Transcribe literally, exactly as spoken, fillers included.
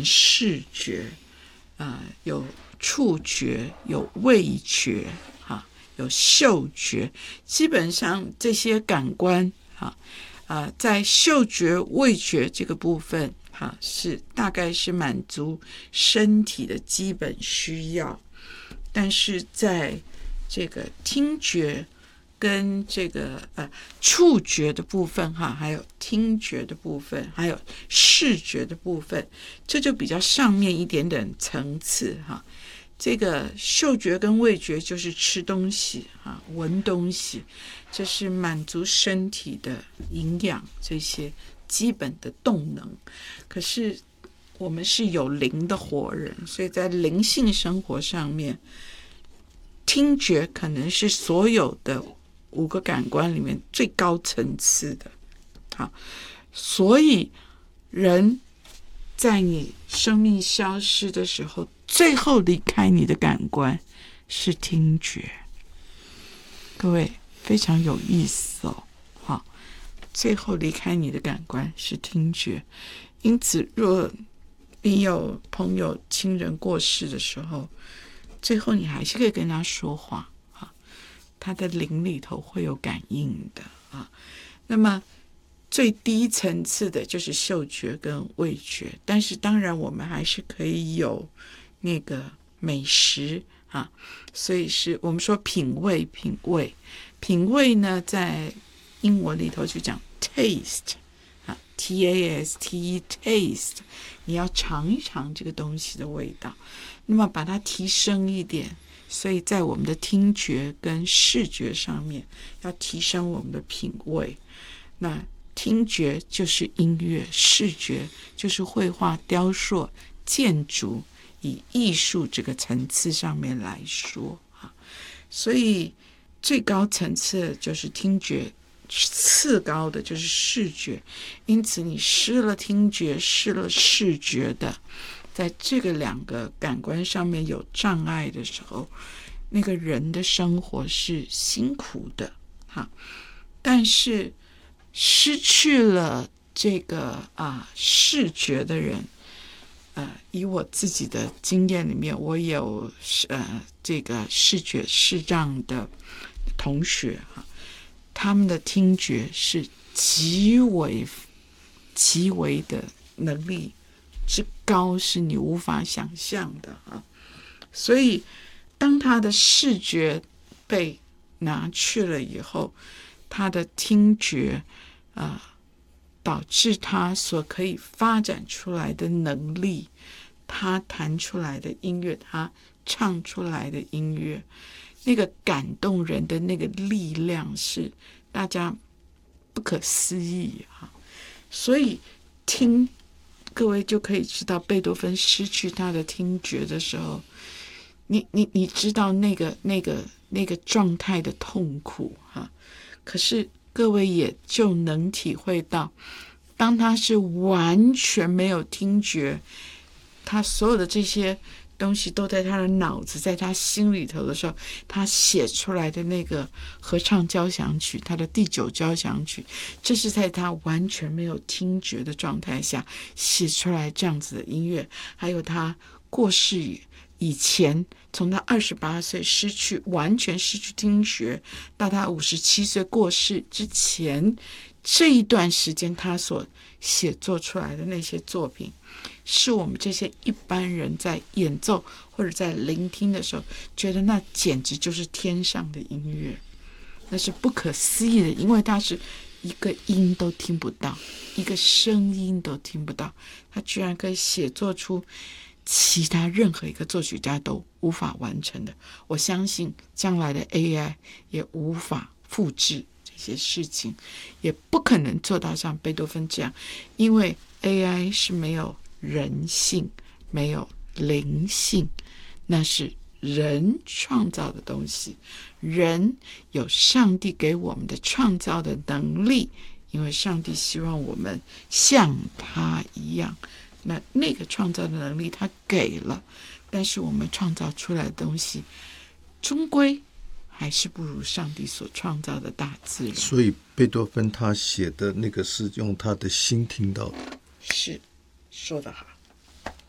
们视觉，呃，有触觉，有味觉，哈，有嗅觉，基本上这些感官，哈，呃，在嗅觉、味觉这个部分，哈，是大概是满足身体的基本需要，但是在这个听觉跟这个呃触觉的部分哈，还有听觉的部分，还有视觉的部分，这就比较上面一点点层次哈。这个嗅觉跟味觉就是吃东西啊，闻东西，这是满足身体的营养这些基本的动能。可是我们是有灵的活人，所以在灵性生活上面，听觉可能是所有的五个感官里面最高层次的。好，所以人在你生命消失的时候，最后离开你的感官是听觉。各位非常有意思哦。好，最后离开你的感官是听觉。因此若你有朋友亲人过世的时候，最后你还是可以跟他说话啊，他的灵里头会有感应的啊。那么最低层次的就是嗅觉跟味觉，但是当然我们还是可以有那个美食啊，所以是我们说品味，品味，品味呢，在英文里头就讲 taste 啊 ，T A S T E taste， 你要尝一尝这个东西的味道，那么把它提升一点，所以在我们的听觉跟视觉上面要提升我们的品味。那听觉就是音乐，视觉就是绘画、雕塑、建筑，以艺术这个层次上面来说啊，所以最高层次就是听觉，次高的就是视觉。因此你失了听觉，失了视觉的，在这个两个感官上面有障碍的时候，那个人的生活是辛苦的哈。但是失去了这个啊视觉的人，呃，以我自己的经验里面，我有呃这个视觉视障的同学哈，他们的听觉是极为极为的能力之高，是你无法想象的啊。所以当他的视觉被拿去了以后，他的听觉啊、呃，导致他所可以发展出来的能力，他弹出来的音乐，他唱出来的音乐，那个感动人的那个力量是大家不可思议哈。所以听，各位就可以知道贝多芬失去他的听觉的时候，你你你知道那个那个那个状态的痛苦哈。可是各位也就能体会到，当他是完全没有听觉，他所有的这些东西都在他的脑子，在他心里头的时候，他写出来的那个合唱交响曲，他的第九交响曲，这是在他完全没有听觉的状态下写出来这样子的音乐。还有他过世以前，从他二十八岁失去完全失去听觉，到他五十七岁过世之前这一段时间，他所写作出来的那些作品，是我们这些一般人在演奏或者在聆听的时候，觉得那简直就是天上的音乐，那是不可思议的，因为他是一个音都听不到，一个声音都听不到，他居然可以写作出其他任何一个作曲家都无法完成的。我相信将来的 A I 也无法复制这些事情，也不可能做到像贝多芬这样，因为 A I 是没有人性，没有灵性，那是人创造的东西，人有上帝给我们的创造的能力，因为上帝希望我们像他一样，那那个创造的能力他给了，但是我们创造出来的东西终归还是不如上帝所创造的大自然。 所以贝多芬他写的那个是用他的心听到的。 是，说得好。